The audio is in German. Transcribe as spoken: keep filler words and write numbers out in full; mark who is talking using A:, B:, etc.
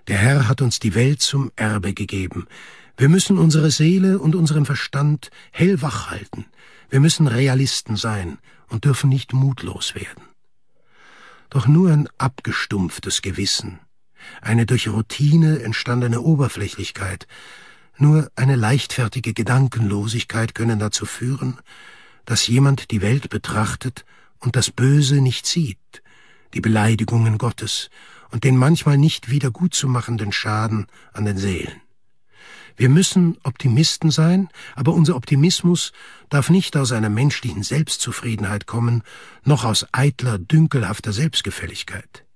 A: Der Herr hat uns die Welt zum Erbe gegeben. Wir müssen unsere Seele und unseren Verstand hellwach halten. Wir müssen Realisten sein und dürfen nicht mutlos werden. Doch nur ein abgestumpftes Gewissen, eine durch Routine entstandene Oberflächlichkeit, nur eine leichtfertige Gedankenlosigkeit können dazu führen, dass jemand die Welt betrachtet und das Böse nicht sieht, die Beleidigungen Gottes und den manchmal nicht wiedergutzumachenden Schaden an den Seelen. Wir müssen Optimisten sein, aber unser Optimismus darf nicht aus einer menschlichen Selbstzufriedenheit kommen, noch aus eitler, dünkelhafter Selbstgefälligkeit.